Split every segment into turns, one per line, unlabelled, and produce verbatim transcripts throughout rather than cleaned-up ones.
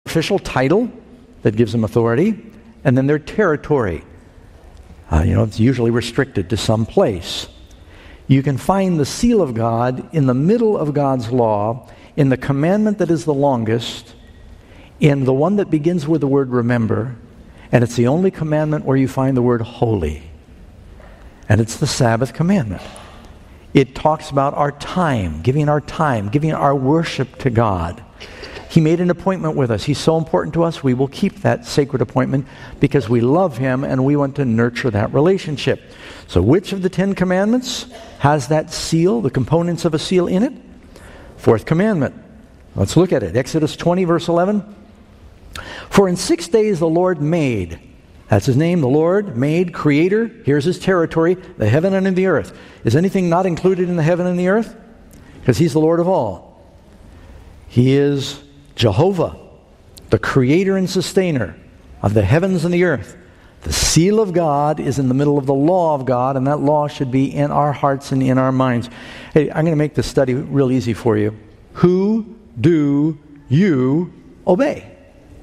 official title that gives them authority, and then their territory. Uh, you know, it's usually restricted to some place. You can find the seal of God in the middle of God's law, in the commandment that is the longest, in the one that begins with the word remember, and it's the only commandment where you find the word holy. And it's the Sabbath commandment. It talks about our time, giving our time, giving our worship to God. He made an appointment with us. He's so important to us, we will keep that sacred appointment because we love Him and we want to nurture that relationship. So which of the Ten Commandments has that seal, the components of a seal in it? Fourth commandment. Let's look at it. Exodus twenty, verse eleven. For in six days the Lord made, that's His name, the Lord, made, creator, here's His territory, the heaven and the earth. Is anything not included in the heaven and the earth? Because He's the Lord of all. He is Jehovah, the creator and sustainer of the heavens and the earth. The seal of God is in the middle of the law of God, and that law should be in our hearts and in our minds. Hey, I'm going to make this study real easy for you. Who do you obey?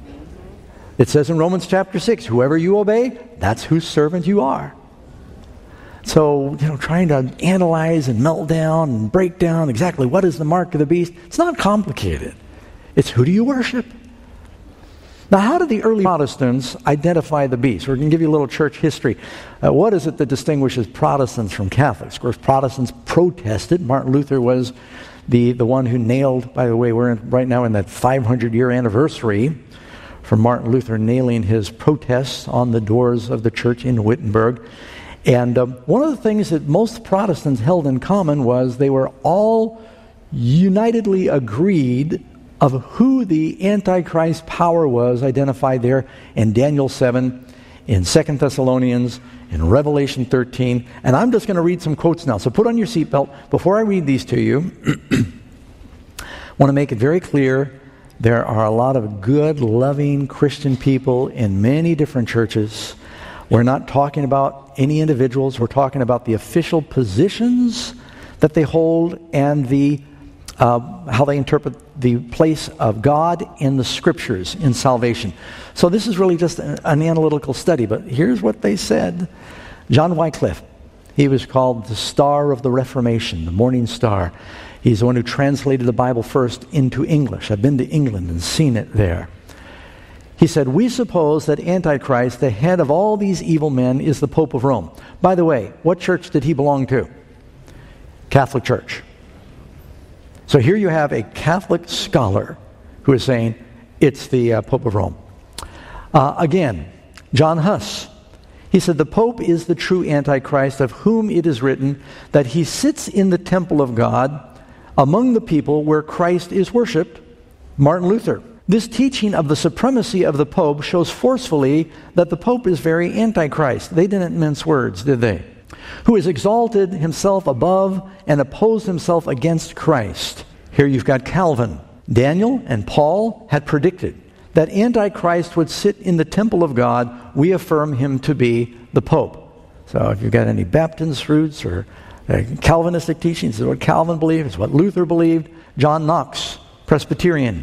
It says in Romans chapter six, whoever you obey, that's whose servant you are. So, you know, trying to analyze and melt down and break down exactly what is the mark of the beast, it's not complicated. It's who do you worship? Now, how did the early Protestants identify the beast? We're going to give you a little church history. Uh, what is it that distinguishes Protestants from Catholics? Of course, Protestants protested. Martin Luther was the, the one who nailed, by the way, we're in, right now in that five hundred year anniversary from Martin Luther nailing his protests on the doors of the church in Wittenberg. And um, one of the things that most Protestants held in common was they were all unitedly agreed of who the Antichrist power was, identified there in Daniel seven, in Second Thessalonians, in Revelation thirteen. And I'm just going to read some quotes now. So put on your seatbelt. Before I read these to you, I want to make it very clear there are a lot of good, loving Christian people in many different churches. We're not talking about any individuals. We're talking about the official positions that they hold and the uh, how they interpret the place of God in the Scriptures in salvation. So this is really just an, an analytical study, but here's what they said. John Wycliffe, he was called the Star of the Reformation, the Morning Star. He's the one who translated the Bible first into English. I've been to England and seen it there. He said, we suppose that Antichrist, the head of all these evil men, is the Pope of Rome. By the way, what church did he belong to? Catholic Church. So here you have a Catholic scholar who is saying it's the uh, Pope of Rome. Uh, again, John Huss. He said, the Pope is the true Antichrist, of whom it is written that he sits in the temple of God among the people where Christ is worshipped. Martin Luther. This teaching of the supremacy of the Pope shows forcefully that the Pope is very Antichrist. They didn't mince words, did they? Who has exalted himself above and opposed himself against Christ. Here you've got Calvin. Daniel and Paul had predicted that Antichrist would sit in the temple of God. We affirm him to be the Pope. So if you've got any Baptist roots or uh, Calvinistic teachings, this is what Calvin believed, it's what Luther believed. John Knox, Presbyterian.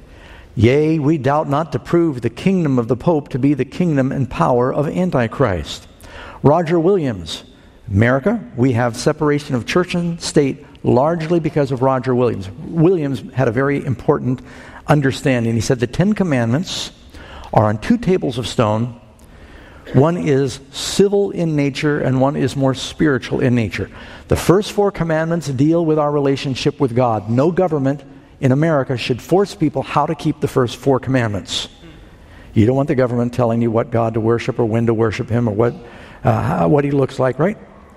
Yea, we doubt not to prove the kingdom of the Pope to be the kingdom and power of Antichrist. Roger Williams, America, we have separation of church and state largely because of Roger Williams. Williams had a very important understanding. He said the Ten Commandments are on two tables of stone. One is civil in nature and one is more spiritual in nature. The first four commandments deal with our relationship with God. No government in America should force people how to keep the first four commandments. You don't want the government telling you what God to worship or when to worship Him or what uh, what He looks like, right?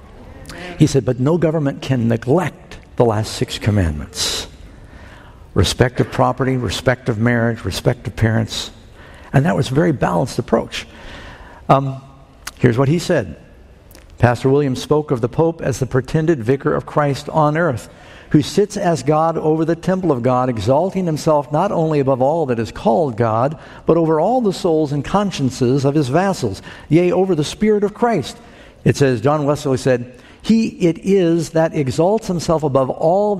He said, but no government can neglect the last six commandments. Respect of property, respect of marriage, respect of parents. And that was a very balanced approach. Um, here's what he said. Pastor Williams spoke of the Pope as the pretended vicar of Christ on earth, who sits as God over the temple of God, exalting himself not only above all that is called God, but over all the souls and consciences of his vassals, yea, over the Spirit of Christ. It says, John Wesley said, He it is that exalts himself above all